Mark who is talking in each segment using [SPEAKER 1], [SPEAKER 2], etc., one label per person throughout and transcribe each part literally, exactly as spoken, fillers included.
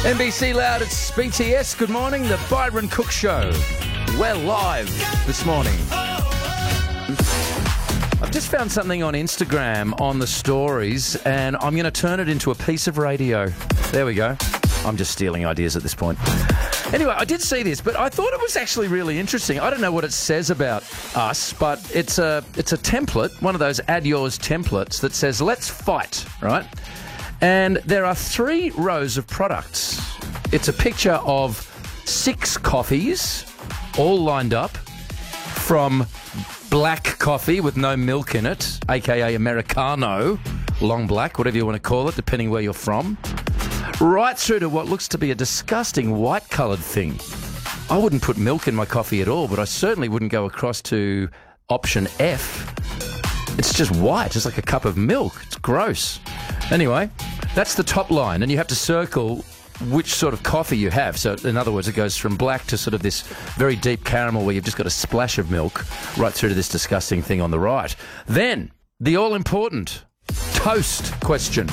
[SPEAKER 1] N B C Loud, it's B T S. Good morning, the Byron Cook Show. We're live this morning. I've just found something on Instagram on the stories, and I'm going to turn it into a piece of radio. There we go. I'm just stealing ideas at this point. Anyway, I did see this, but I thought it was actually really interesting. I don't know what it says about us, but it's a it's a template, one of those add yours templates that says, let's fight, right? And there are three rows of products. It's a picture of six coffees, all lined up, from black coffee with no milk in it, aka Americano, long black, whatever you want to call it, depending where you're from, right through to what looks to be a disgusting white-coloured thing. I wouldn't put milk in my coffee at all, but I certainly wouldn't go across to option F. It's just white. It's like a cup of milk. It's gross. Anyway, that's the top line, and you have to circle which sort of coffee you have. So, in other words, it goes from black to sort of this very deep caramel where you've just got a splash of milk right through to this disgusting thing on the right. Then, the all-important toast question.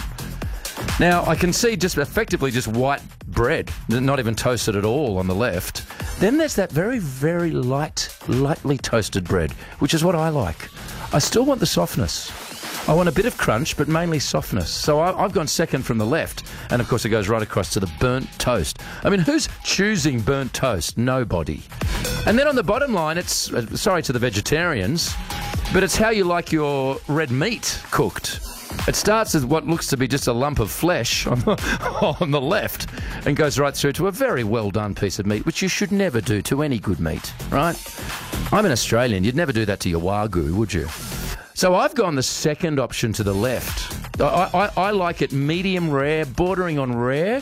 [SPEAKER 1] Now, I can see just effectively just white bread, not even toasted at all on the left. Then there's that very, very light, lightly toasted bread, which is what I like. I still want the softness. I want a bit of crunch, but mainly softness. So I, I've gone second from the left, and of course it goes right across to the burnt toast. I mean, who's choosing burnt toast? Nobody. And then on the bottom line, it's, uh, sorry to the vegetarians, but it's how you like your red meat cooked. It starts with what looks to be just a lump of flesh on the, on the left and goes right through to a very well done piece of meat, which you should never do to any good meat, right? I'm an Australian. You'd never do that to your Wagyu, would you? So I've gone the second option to the left. I, I, I like it medium rare, bordering on rare.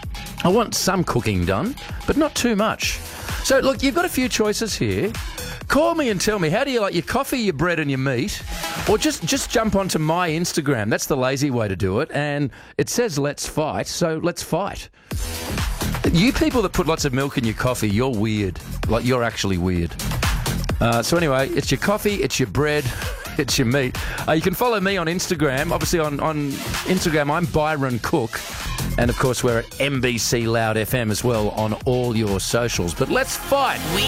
[SPEAKER 1] I want some cooking done, but not too much. So, look, you've got a few choices here. Call me and tell me, how do you like your coffee, your bread and your meat? Or just, just jump onto my Instagram. That's the lazy way to do it. And it says let's fight, so let's fight. You people that put lots of milk in your coffee, you're weird. Like, you're actually weird. Uh, so anyway, it's your coffee, it's your bread, it's your meat. Uh, you can follow me on Instagram. Obviously on, on Instagram, I'm Byron Cook. And of course, we're at N B C Loud F M as well on all your socials. But let's fight.